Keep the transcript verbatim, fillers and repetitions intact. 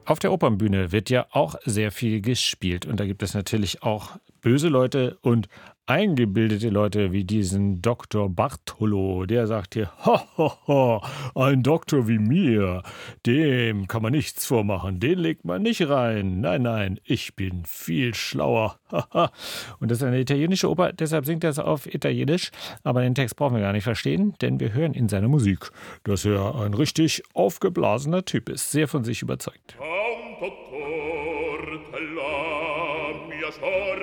Auf der Opernbühne wird ja auch sehr viel gespielt und da gibt es natürlich auch böse Leute und eingebildete Leute wie diesen Doktor Bartholo, der sagt hier, ha, ha, ha, ein Doktor wie mir, dem kann man nichts vormachen, den legt man nicht rein. Nein, nein, ich bin viel schlauer. Haha. Und das ist eine italienische Oper, deshalb singt er es auf Italienisch, aber den Text brauchen wir gar nicht verstehen, denn wir hören in seiner Musik, dass er ein richtig aufgeblasener Typ ist, sehr von sich überzeugt. Ciao, dottore, te la mia storia